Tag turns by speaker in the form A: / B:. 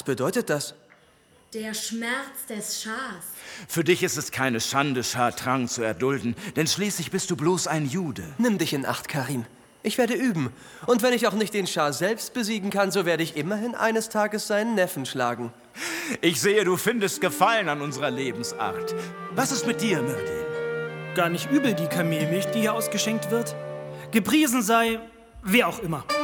A: Was bedeutet das?
B: Der Schmerz des Schahs.
C: Für dich ist es keine Schande, Schah Drang zu erdulden, denn schließlich bist du bloß ein Jude.
A: Nimm dich in Acht, Karim. Ich werde üben. Und wenn ich auch nicht den Schah selbst besiegen kann, so werde ich immerhin eines Tages seinen Neffen schlagen.
C: Ich sehe, du findest Gefallen an unserer Lebensart. Was ist mit dir, Myrdin?
D: Gar nicht übel, die Kamelmilch, die hier ausgeschenkt wird. Gepriesen sei, wer auch immer.